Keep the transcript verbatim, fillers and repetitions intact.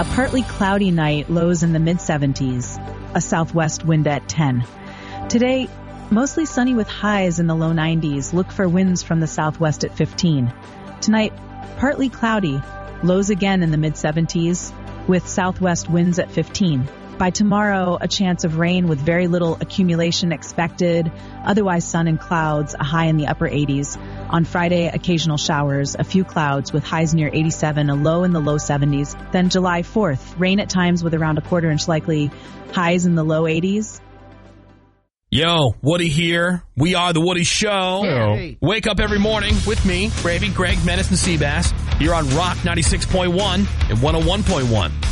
A partly cloudy night, lows in the mid seventies. A southwest wind at ten. Today, mostly sunny with highs in the low nineties. Look for winds from the southwest at fifteen. Tonight, partly cloudy, lows again in the mid seventies, with southwest winds at fifteen. By tomorrow, a chance of rain with very little accumulation expected. Otherwise, sun and clouds, a high in the upper eighties. On Friday, occasional showers, a few clouds with highs near eighty-seven, a low in the low seventies. Then July fourth, rain at times with around a quarter inch likely, highs in the low eighties. Yo, Woody here. We are the Woody Show. Hey. Wake up every morning with me, Gravy, Greg, Menace, and Seabass here on Rock ninety-six point one and one oh one point one.